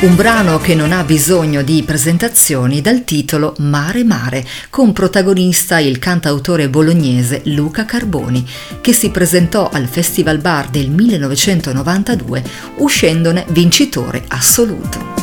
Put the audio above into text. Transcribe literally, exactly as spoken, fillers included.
Un brano che non ha bisogno di presentazioni dal titolo Mare Mare, con protagonista il cantautore bolognese Luca Carboni, che si presentò al Festival Bar del millenovecentonovantadue uscendone vincitore assoluto.